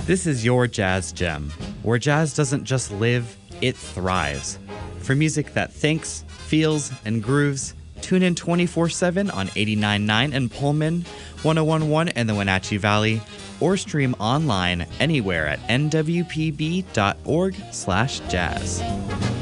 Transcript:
This is your Jazz Gem, where jazz doesn't just live, it thrives. For music that thinks, feels, and grooves, tune in 24/7 on 89.9 in Pullman, 101.1 in the Wenatchee Valley, or stream online anywhere at nwpb.org/jazz.